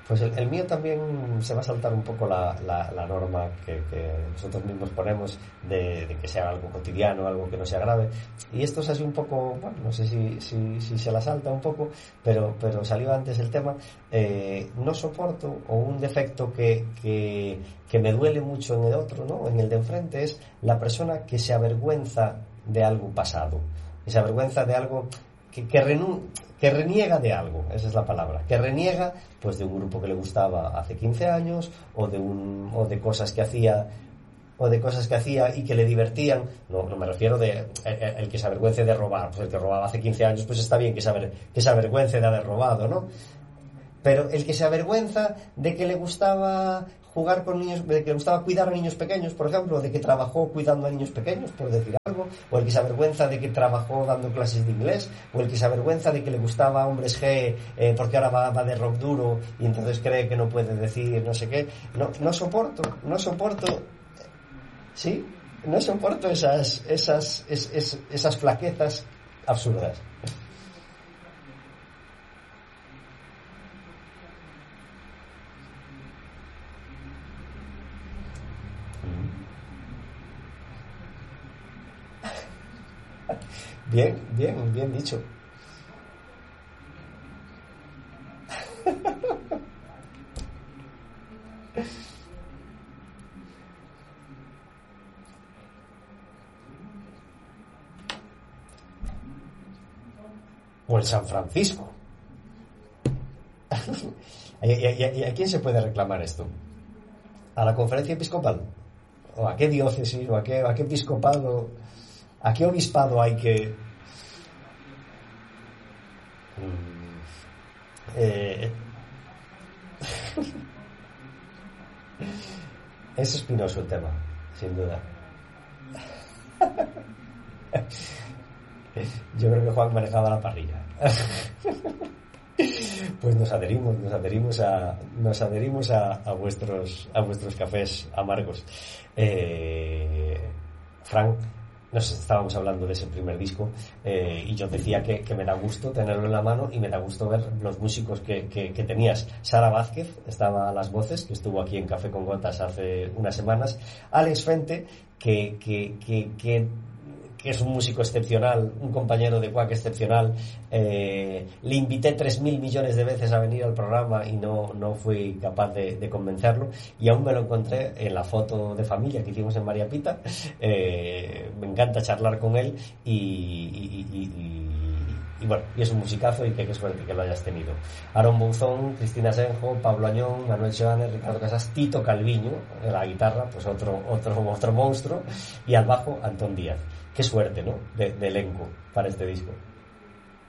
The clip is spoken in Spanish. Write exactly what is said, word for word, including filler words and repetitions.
Pues el, el mío también se va a saltar un poco la, la, la norma que, que nosotros mismos ponemos de, de que sea algo cotidiano, algo que no sea grave. Y esto es así un poco, bueno, no sé si, si, si se la salta un poco, pero, pero salió antes el tema. Eh, no soporto, o un defecto que, que, que me duele mucho en el otro, ¿no? En el de enfrente, es la persona que se avergüenza de algo pasado, que se avergüenza de algo que, que renun que reniega de algo, esa es la palabra, que reniega pues de un grupo que le gustaba hace quince años, o de un o de cosas que hacía o de cosas que hacía y que le divertían. No, no me refiero de el, el que se avergüence de robar, pues el que robaba hace quince años, pues está bien que se, aver, que se avergüence de haber robado, ¿no? Pero el que se avergüenza de que le gustaba jugar con niños, de que le gustaba cuidar a niños pequeños, por ejemplo, de que trabajó cuidando a niños pequeños, por decir algo, o el que se avergüenza de que trabajó dando clases de inglés, o el que se avergüenza de que le gustaba Hombres G eh, porque ahora va, va de rock duro y entonces cree que no puede decir no sé qué. No, no soporto, no soporto, sí, no soporto esas, esas, es, es, esas flaquezas absurdas. Bien, bien, bien dicho. O el San Francisco. ¿Y, y, y a quién se puede reclamar esto? ¿A la conferencia episcopal? ¿O a qué diócesis? ¿O a qué, a qué episcopado? ¿A qué obispado hay que...? Eh... es espinoso el tema, sin duda. Yo creo que Juan manejaba la parrilla. Pues nos adherimos, nos adherimos a, nos adherimos a, a vuestros, a vuestros cafés amargos. Eh, Frank, nos estábamos hablando de ese primer disco, eh, y yo decía que, que me da gusto tenerlo en la mano y me da gusto ver los músicos que, que, que tenías. Sara Vázquez estaba a las voces, que estuvo aquí en Café con Gotas hace unas semanas. Alex Fente, que, que, que, que que es un músico excepcional, un compañero de Quack excepcional. Eh, le invité tres mil millones de veces a venir al programa y no, no fui capaz de, de convencerlo, y aún me lo encontré en la foto de familia que hicimos en María Pita. Eh, me encanta charlar con él y, y, y, y, y bueno, y es un musicazo, y que qué suerte que lo hayas tenido. Aaron Bouzón, Cristina Senjo, Pablo Añón, Manuel Joanes, Ricardo Casas, Tito Calviño, en la guitarra, pues otro, otro, otro monstruo, y al bajo Antón Díaz. Qué suerte, ¿no? De, de elenco para este disco.